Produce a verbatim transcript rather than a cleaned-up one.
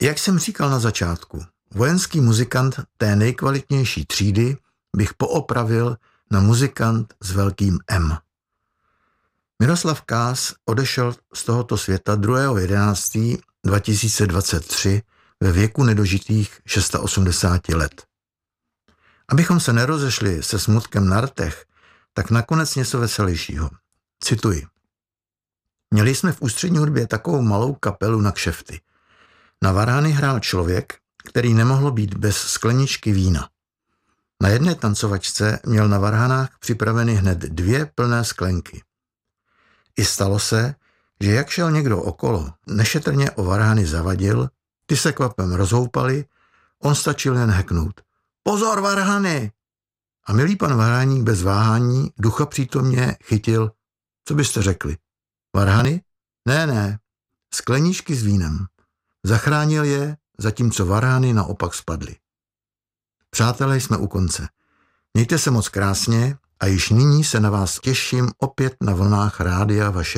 Jak jsem říkal na začátku, vojenský muzikant té nejkvalitnější třídy bych poopravil na muzikant s velkým M. Miroslav Kás odešel z tohoto světa druhého jedenáctého dva tisíce dvacet tři ve věku nedožitých osmdesáti šesti let. Abychom se nerozešli se smutkem na rtech, tak nakonec něco veselějšího. Cituji. Měli jsme v ústřední hudbě takovou malou kapelu na kšefty. Na varhany hrál člověk, který nemohl být bez skleničky vína. Na jedné tancovačce měl na varhanách připraveny hned dvě plné sklenky. I stalo se, že jak šel někdo okolo, nešetrně o varhany zavadil, ty se kvapem rozhoupaly, on stačil jen heknout. Pozor, varhany! A milý pan varhaník bez váhání ducha přítomně chytil, co byste řekli? Varhany? Ne, ne, skleníčky s vínem. Zachránil je, zatímco varhany naopak spadly. Přátelé, jsme u konce. Mějte se moc krásně a již nyní se na vás těším opět na vlnách rádia vaše